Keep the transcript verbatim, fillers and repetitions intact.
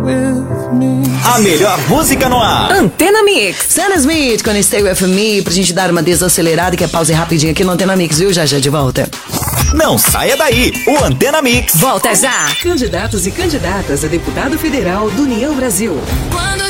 A melhor música no ar. Antena Mix. Sam Smith com Stay With Me, pra gente dar uma desacelerada e que é pausa rapidinho aqui no Antena Mix, viu? Já já de volta. Não saia daí, o Antena Mix Volta já. Candidatos e candidatas a deputado federal do União Brasil. Quando